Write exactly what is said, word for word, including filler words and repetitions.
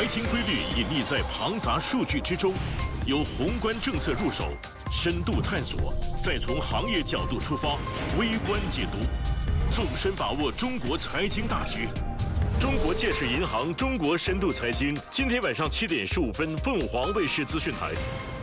财经规律隐匿在庞杂数据之中，由宏观政策入手，深度探索，再从行业角度出发，微观解读，纵深把握中国财经大局。中国建设银行中国深度财经，今天晚上七点十五分，凤凰卫视资讯台。